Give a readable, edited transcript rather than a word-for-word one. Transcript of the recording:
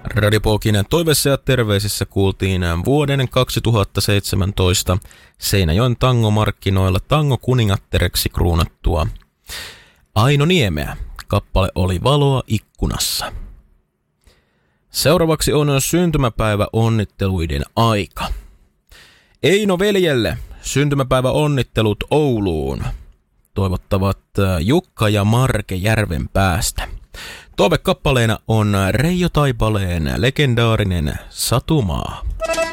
Radio Pokin toiveissa ja terveisissä kuultiin vuoden 2017 Seinäjoen tangomarkkinoilla tangokuningattereksi kruunattua Aino Niemeä. Kappale oli Valoa ikkunassa. Seuraavaksi on syntymäpäivä onnitteluiden aika. Eino veljelle syntymäpäivä onnittelut Ouluun. Toivottavat Jukka ja Marke Järvenpäästä. Toivekappaleena on Reijo Taipaleen legendaarinen Satumaa.